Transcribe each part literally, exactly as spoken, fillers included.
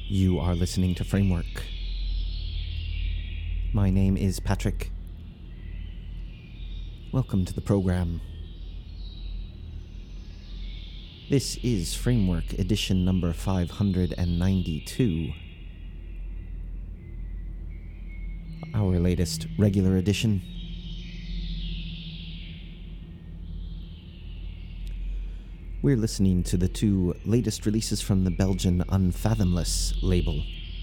You are listening to Framework. My name is Patrick. Welcome to the program. This is Framework edition number five hundred ninety-two. Our latest regular edition. We're listening to the two latest releases from the Belgian Unfathomless label.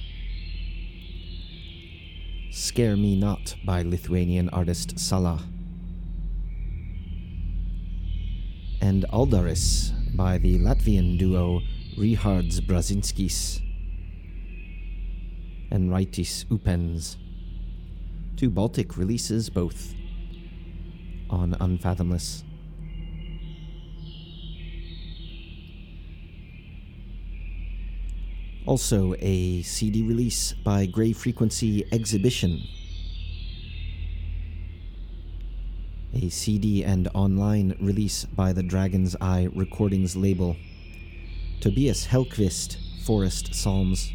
Scare Me Not by Lithuanian artist Salah, and Aldaris by the Latvian duo Rihards Brazinskis and Raitis Upens. Two Baltic releases, both on Unfathomless. Also, a C D release by Grey Frequency Exhibition. A C D and online release by the Dragon's Eye Recordings label. Tobias Hellqvist, Forest Psalms.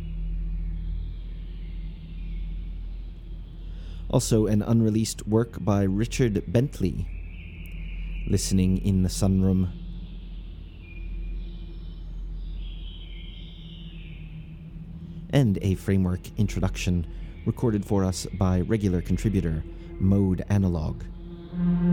Also, an unreleased work by Richard Bentley, Listening in the Sunroom. And a Framework introduction recorded for us by regular contributor Mode Analog.